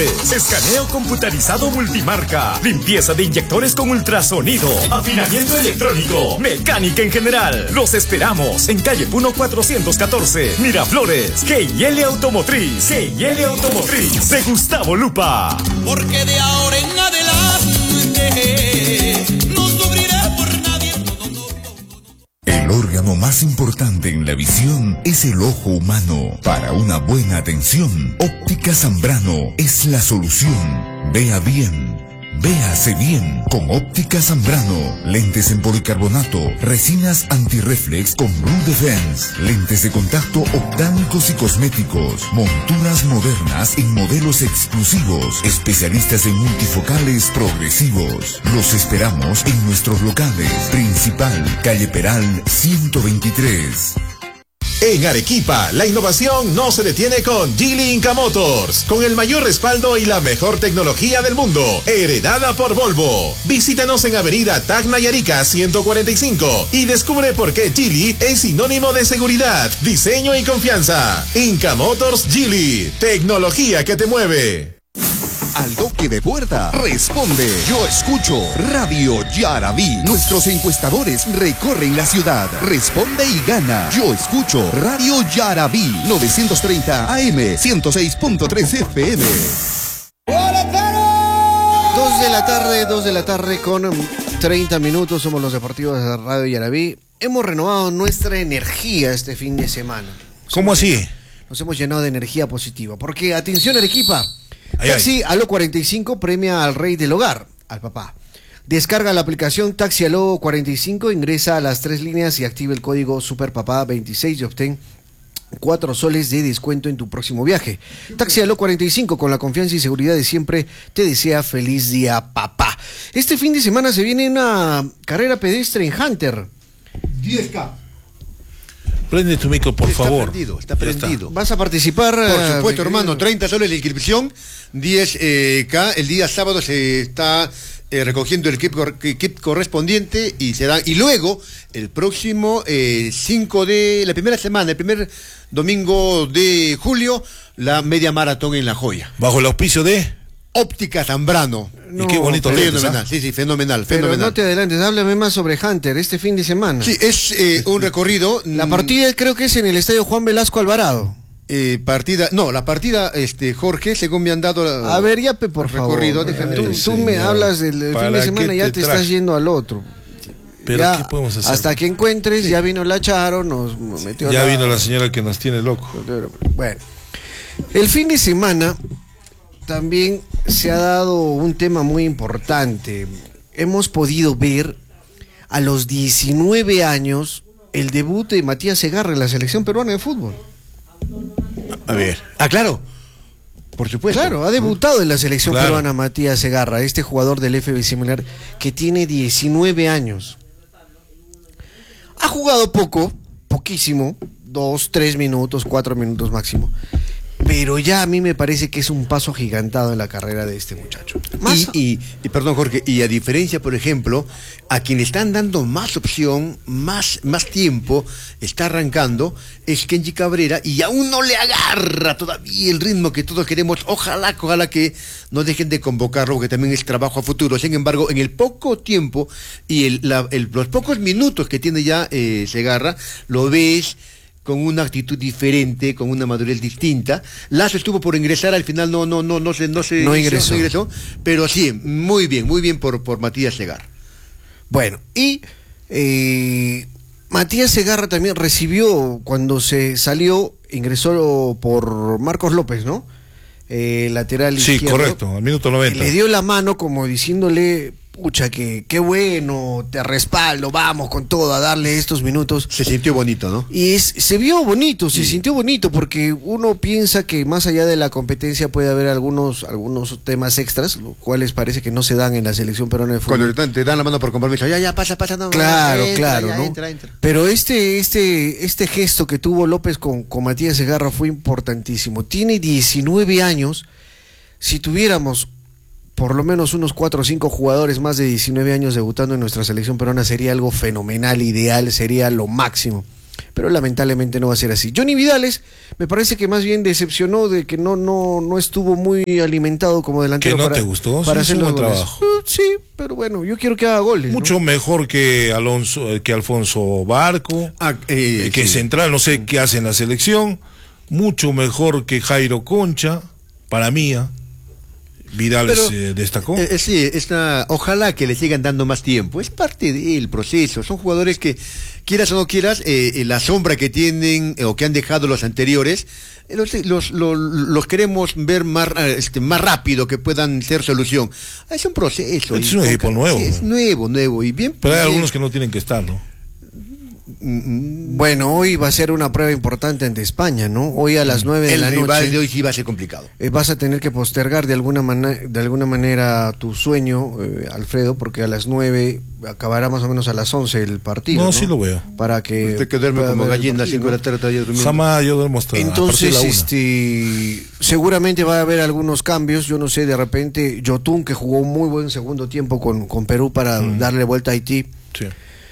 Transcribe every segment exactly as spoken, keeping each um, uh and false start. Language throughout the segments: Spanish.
Flores. Escaneo computarizado multimarca. Limpieza de inyectores con ultrasonido. Afinamiento electrónico. Mecánica en general. Los esperamos en calle Puno cuatrocientos catorce, Miraflores. G y L Automotriz. G y L Automotriz de Gustavo Lupa. Porque de ahora en adelante no sufriré por nadie. No, no, no, no, no. El órgano más importante en la visión es el ojo humano. Para una buena atención, Óptica Zambrano es la solución. Vea bien. Véase bien con Óptica Zambrano. Lentes en policarbonato, resinas antirreflex con Blue Defense, lentes de contacto optánicos y cosméticos, monturas modernas en modelos exclusivos, especialistas en multifocales progresivos. Los esperamos en nuestros locales. Principal, calle Peral ciento veintitrés. En Arequipa, la innovación no se detiene con Geely Inca Motors, con el mayor respaldo y la mejor tecnología del mundo, heredada por Volvo. Visítanos en Avenida Tacna y Arica ciento cuarenta y cinco y descubre por qué Geely es sinónimo de seguridad, diseño y confianza. Inca Motors Geely, tecnología que te mueve. Al toque de puerta, responde. Yo escucho Radio Yarabí. Nuestros encuestadores recorren la ciudad. Responde y gana. Yo escucho Radio Yarabí. novecientos treinta A M, ciento seis punto tres F M. Dos de la tarde, dos de la tarde con treinta minutos. Somos los deportivos de Radio Yarabí. Hemos renovado nuestra energía este fin de semana. ¿Cómo así? Nos hemos llenado de energía positiva. Porque, atención Arequipa, Ay, Taxi ay. Aló cuarenta y cinco premia al rey del hogar, al papá. Descarga la aplicación Taxi Aló cuarenta y cinco, ingresa a las tres líneas y activa el código SUPERPAPÁ veintiséis y obtén cuatro soles de descuento en tu próximo viaje. Taxi Aló cuarenta y cinco, con la confianza y seguridad de siempre, te desea feliz día, papá. Este fin de semana se viene una carrera pedestre en Hunter. diez K. Prende tu micro, por está favor. Prendido, está prendido. Está. ¿Vas a participar? Por uh, supuesto, hermano. treinta soles de inscripción, diez K. El día sábado se está eh, recogiendo el kit, kit correspondiente y será. Y luego, el próximo eh, cinco de la primera semana, el primer domingo de julio, la media maratón en La Joya. Bajo el auspicio de Óptica Zambrano. No, y qué bonito. Fenomenal, sí, sí, fenomenal, Pero fenomenal. no te adelantes, háblame más sobre Hunter este fin de semana. Sí, es eh, un recorrido. La partida creo que es en el estadio Juan Velasco Alvarado. Eh, partida, no, la partida, este, Jorge, según me han dado la, A ver, ya, pe, por recorrido, favor. déjame Tú, ver. tú me hablas del del fin de semana y ya te, te estás yendo al otro. Pero ya, ¿qué podemos hacer? Hasta que encuentres, ya vino la Charo, nos metió Ya la... vino la señora que nos tiene loco. Bueno, el fin de semana también se ha dado un tema muy importante. Hemos podido ver a los diecinueve años el debut de Matías Segarra en la selección peruana de fútbol. A ver. Ah, claro. Por supuesto. Claro, ha debutado en la selección Claro. peruana Matías Segarra, este jugador del F B similar que tiene diecinueve años. Ha jugado poco, poquísimo, dos, tres minutos, cuatro minutos máximo. Pero ya a mí me parece que es un paso agigantado en la carrera de este muchacho. Y, y, y perdón, Jorge, y a diferencia, por ejemplo, a quien le están dando más opción, más, más tiempo, está arrancando, es Kenji Cabrera, y aún no le agarra todavía el ritmo que todos queremos. Ojalá, ojalá que no dejen de convocarlo, porque también es trabajo a futuro. Sin embargo, en el poco tiempo y el, la, el, los pocos minutos que tiene ya eh, Segarra, lo ves con una actitud diferente, con una madurez distinta. Lazo estuvo por ingresar, al final no, no, no, no se, no se No ingresó. no ingresó, pero sí, muy bien, muy bien por, por Matías Segarra. Bueno, y eh, Matías Segarra también recibió, cuando se salió, ingresó por Marcos López, ¿no? Eh, lateral Sí, izquierdo. correcto, al minuto noventa. Le dio la mano como diciéndole, pucha, que qué bueno, te respaldo, vamos con todo a darle estos minutos. Se sintió bonito, ¿no? Y es, se vio bonito, se sintió bonito, porque uno piensa que más allá de la competencia puede haber algunos, algunos temas extras, los cuales parece que no se dan en la selección peruana de fútbol. Cuando te dan, te dan la mano por compromiso, ya, ya, pasa, pasa, no. Claro, entra, claro, ya, ¿no? entra, entra. Pero este, este, este gesto que tuvo López con, con Matías Segarra fue importantísimo. Tiene diecinueve años. Si tuviéramos por lo menos unos cuatro o cinco jugadores más de diecinueve años debutando en nuestra selección peruana, sería algo fenomenal, ideal, sería lo máximo. Pero lamentablemente no va a ser así. Johnny Vidales me parece que más bien decepcionó de que no no no estuvo muy alimentado como delantero. ¿Que no para, te gustó? para Sí, hacer hizo los buen goles. trabajo. Uh, sí, pero bueno, yo quiero que haga goles. Mucho ¿no? mejor que Alonso, que Alfonso Barco, Ah, eh, que sí. central, no sé qué hace en la selección. Mucho mejor que Jairo Concha, para mí. ¿eh? Vidal Pero, se destacó. Eh, eh, sí, esta, ojalá que le sigan dando más tiempo. Es parte del proceso. Son jugadores que, quieras o no quieras, eh, eh, la sombra que tienen eh, o que han dejado los anteriores, eh, los, los, los, los queremos ver más, eh, este, más rápido, que puedan ser solución. Es un proceso. Es y un con equipo cal- nuevo. sí, es nuevo, nuevo. Y bien. Pero hay bien. algunos que no tienen que estar, ¿no? Bueno, hoy va a ser una prueba importante ante España, ¿no? Hoy a las nueve de El la rival noche de hoy sí va a ser complicado. eh, vas a tener que postergar de alguna, mana- de alguna manera tu sueño, eh, Alfredo, porque a las nueve acabará más o menos a las once el partido. No, No, sí lo veo. Para que Usted que duerme pueda como ver el gallina a las partido, cinco de ¿no? la tarde todavía durmiendo. Jamás yo duermo hasta a partir de Entonces, la una. este, seguramente va a haber algunos cambios. Yo no sé, de repente, Yotun, que jugó un muy buen segundo tiempo con, con Perú para Mm. darle vuelta a Haití, Sí.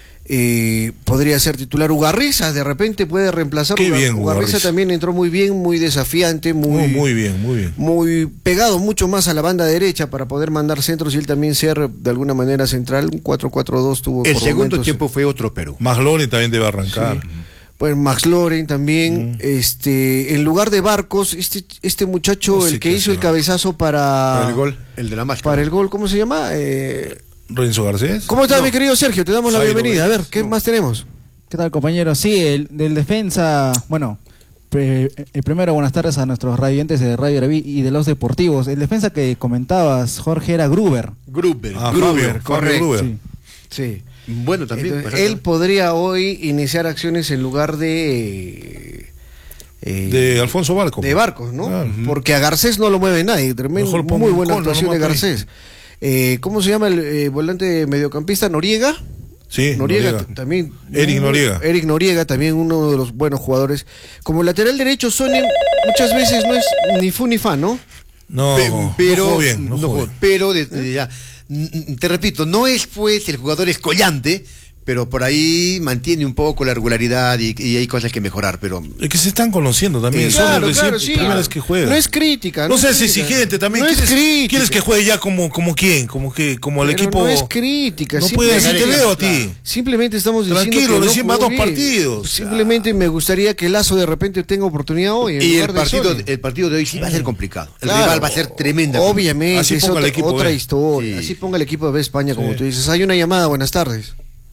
eh, podría ser titular. Ugarriza, de repente puede reemplazar. Qué Ugar- bien, Ugarriza Ugarriza. también entró muy bien, muy desafiante, muy, Muy, muy bien, muy bien. muy pegado mucho más a la banda derecha para poder mandar centros y él también ser de alguna manera central. Un cuatro cuatro dos tuvo El por segundo momentos. tiempo fue otro Perú. Maglori también debe arrancar. Pues Max Loren también, Mm. este, en lugar de Barcos, este, este muchacho, No sé el que qué hizo el será. cabezazo para, Para el gol, el de la máscara. para el gol, ¿cómo se llama? Eh, Renzo Garcés. ¿Cómo está No. mi querido Sergio? Te damos la Jairo bienvenida. A ver, Vélez. ¿qué más tenemos? ¿Qué tal, compañero? Sí, el del defensa, bueno, pre- eh, primero buenas tardes a nuestros radiantes de Radio Araví y de los deportivos. El defensa que comentabas, Jorge, era Gruber. Gruber. Ah, Gruber, Fabio, Fabio correcto. Gruber. Sí. Sí. Bueno, también. Entonces, bastante. él podría hoy iniciar acciones en lugar de... eh, De Alfonso Barco. de Barcos, ¿no? Claro. Porque a Garcés no lo mueve nadie. Tremendo, Mejor ponga muy un buena cono actuación de nomás por ahí. Garcés. Eh, ¿Cómo se llama el eh, volante mediocampista? ¿Noriega? Sí, Noriega, Noriega. t- también. Eric Noriega. Eric Noriega, también uno de los buenos jugadores. Como lateral derecho, Sonnen muchas veces no es ni fu ni fa, ¿no? No, Pe- pero, no jugó bien, no no jugó jugó- bien. pero de- de- ya, n- te repito, no es pues el jugador escollante, pero por ahí mantiene un poco la regularidad y, y hay cosas que mejorar, pero Es que se están conociendo también. Eh, son claro, recién claro, sí. primera vez que juega. No es crítica. No sé es si crítica. exigente también. No es ¿Quieres, crítica. quieres que juegue ya como, como quién? Como que como el Pero equipo. no es crítica. No puedes, si te simplemente- veo a ti. Simplemente estamos diciendo Tranquilo, que no recién jugó va dos bien. partidos. Simplemente me gustaría que Lazo de repente tenga oportunidad hoy. en y lugar el de partido, Sonnen. el partido de hoy sí va a ser complicado. El Claro, rival va a ser tremenda. Obviamente, Así es ponga el otra, equipo otra B. historia. Sí. Así ponga el equipo de B España, como Sí. tú dices. Hay una llamada, buenas tardes.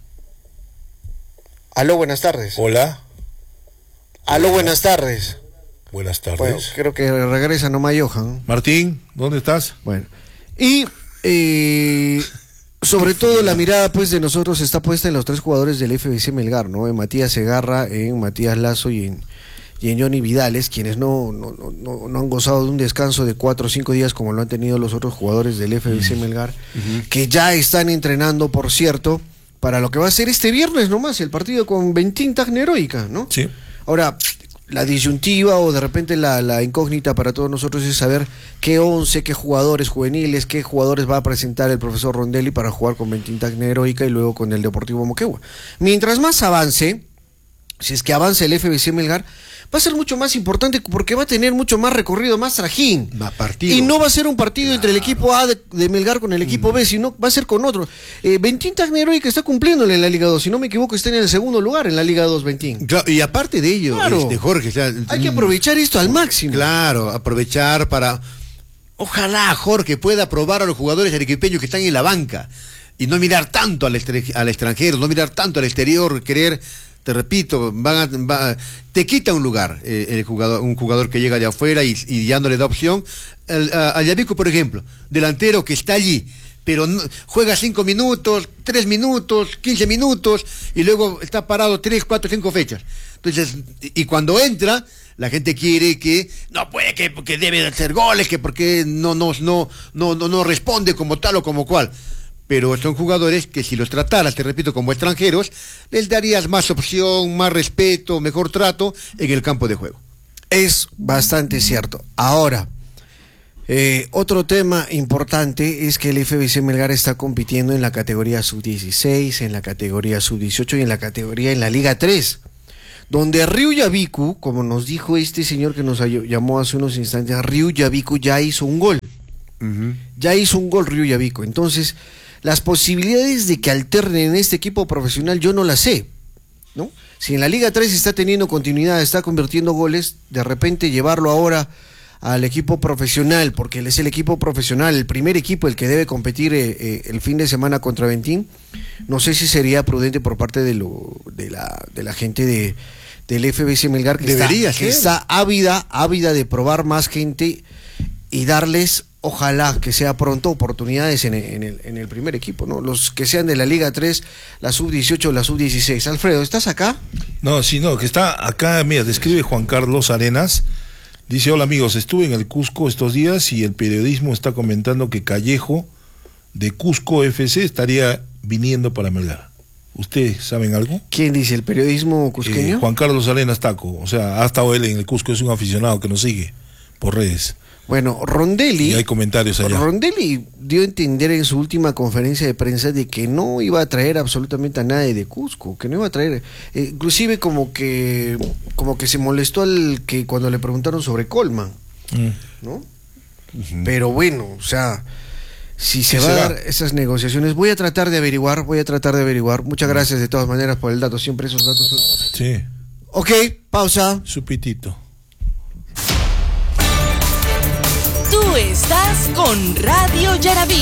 Aló, buenas tardes. Hola, Aló, buenas tardes. buenas tardes. Bueno, creo que regresa nomás Johan. Martín, ¿dónde estás? Bueno. Y eh, sobre todo la mirada pues de nosotros está puesta en los tres jugadores del F B C Melgar, ¿no? En Matías Segarra, en Matías Lazo y en, y en Johnny Vidales, quienes no, no, no, no, no han gozado de un descanso de cuatro o cinco días como lo han tenido los otros jugadores del F B C Melgar, que ya están entrenando, por cierto, para lo que va a ser este viernes nomás, el partido con Bentín Tacneroica, ¿no? Sí. Ahora, la disyuntiva o de repente la, la incógnita para todos nosotros es saber qué once, qué jugadores juveniles, qué jugadores va a presentar el profesor Rondelli para jugar con Bentín Tacneroica y luego con el Deportivo Moquegua. Mientras más avance, si es que avance el F B C Melgar, va a ser mucho más importante porque va a tener mucho más recorrido, más trajín. Más partido. Y no va a ser un partido entre el equipo A de, de Melgar con el equipo B, sino va a ser con otro. Eh, Bentín Tacneroica está cumpliéndole en la Liga dos, si no me equivoco está en el segundo lugar en la Liga dos, Bentín. Claro, y aparte de ello, Claro. este, Jorge, o sea, Hay que aprovechar esto al máximo. Claro, aprovechar para... Ojalá Jorge pueda probar a los jugadores arequipeños que están en la banca y no mirar tanto al, estre- al extranjero, no mirar tanto al exterior, querer, te repito, van a- va- te quita un lugar eh, el jugador, un jugador que llega de afuera y, y ya no le da opción. El, a, a Yavico, por ejemplo, delantero que está allí, pero no- juega cinco minutos, tres minutos, quince minutos y luego está parado tres, cuatro, cinco fechas. Entonces, y y cuando entra, la gente quiere que no puede, que porque debe hacer goles, que porque no no no no no, no responde como tal o como cual. Pero son jugadores que si los trataras, te repito, como extranjeros, les darías más opción, más respeto, mejor trato en el campo de juego. Es bastante cierto. Ahora, eh, otro tema importante es que el F B C Melgar está compitiendo en la categoría sub dieciséis, en la categoría sub dieciocho y en la categoría en la Liga tres, donde Ryu Yabiku, como nos dijo este señor que nos llamó hace unos instantes, Ryu Yabiku ya hizo un gol. Uh-huh. Ya hizo un gol Ryu Yabiku. Entonces, las posibilidades de que alternen en este equipo profesional yo no las sé, ¿no? Si en la Liga tres está teniendo continuidad, está convirtiendo goles, de repente llevarlo ahora al equipo profesional, porque él es el equipo profesional, el primer equipo, el que debe competir eh, eh, el fin de semana contra Ventín, no sé si sería prudente por parte de lo de la de la gente de del F B C Melgar, que debería está, que está ávida, ávida de probar más gente y darles, ojalá que sea pronto, oportunidades en el, en el, en el primer equipo, ¿no? Los que sean de la Liga tres, la sub dieciocho, la sub dieciséis. Alfredo, ¿estás acá? No, sí, no, que está acá, mira, describe Juan Carlos Arenas. Dice, hola amigos, estuve en el Cusco estos días y el periodismo está comentando que Callejo de Cusco F C estaría viniendo para Melgar. ¿Ustedes saben algo? ¿Quién dice? ¿El periodismo cusqueño? Eh, Juan Carlos Arenas Taco, o sea, ha estado él en el Cusco, es un aficionado que nos sigue por redes. Bueno, Rondelli... Y hay comentarios allá. Rondelli dio a entender en su última conferencia de prensa de que no iba a traer absolutamente a nadie de Cusco, que no iba a traer... Eh, inclusive como que como que se molestó al que cuando le preguntaron sobre Colman, mm. ¿no? Uh-huh. Pero bueno, o sea, si se va a dar esas negociaciones, voy a tratar de averiguar, voy a tratar de averiguar. Muchas gracias de todas maneras por el dato, siempre esos datos son... Sí. Ok, pausa. Su pitito. Tú estás con Radio Yarabí.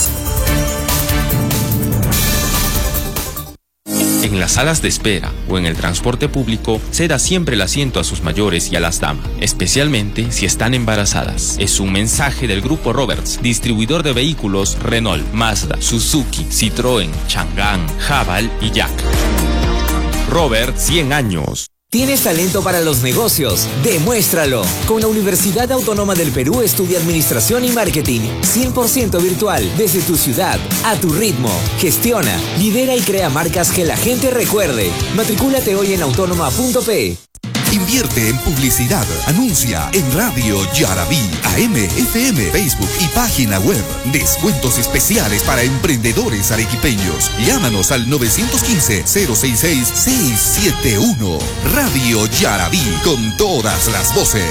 En las salas de espera o en el transporte público, ceda siempre el asiento a sus mayores y a las damas, especialmente si están embarazadas. Es un mensaje del Grupo Roberts, distribuidor de vehículos Renault, Mazda, Suzuki, Citroën, Chang'an, Haval y Jack. Robert, cien años. ¿Tienes talento para los negocios? ¡Demuéstralo! Con la Universidad Autónoma del Perú estudia Administración y Marketing, cien por ciento virtual, desde tu ciudad, a tu ritmo. Gestiona, lidera y crea marcas que la gente recuerde. Matricúlate hoy en autónoma punto pe. Invierte en publicidad. Anuncia en Radio Yarabí, A M, F M, Facebook y página web. Descuentos especiales para emprendedores arequipeños. Llámanos al nueve uno cinco, cero seis seis, seis siete uno. Radio Yarabí, con todas las voces.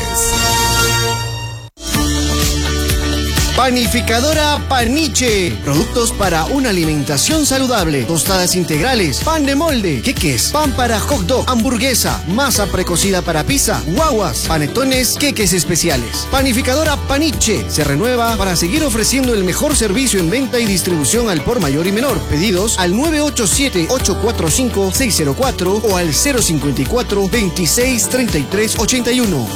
Panificadora Paniche. Productos para una alimentación saludable. Tostadas integrales, pan de molde, queques, pan para hot dog, hamburguesa, masa precocida para pizza, guaguas, panetones, queques especiales. Panificadora Paniche se renueva para seguir ofreciendo el mejor servicio en venta y distribución al por mayor y menor. Pedidos al nueve ocho siete, ocho cuatro cinco, seis cero cuatro o al cero cinco cuatro, veintiséis, treinta y tres, ochenta y uno.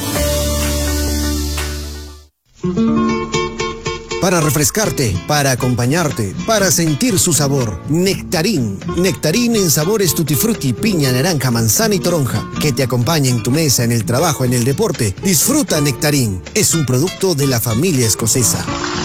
Para refrescarte, para acompañarte, para sentir su sabor. Nectarín. Nectarín en sabores tutti frutti, piña, naranja, manzana y toronja. Que te acompañe en tu mesa, en el trabajo, en el deporte. Disfruta Nectarín. Es un producto de la familia escocesa.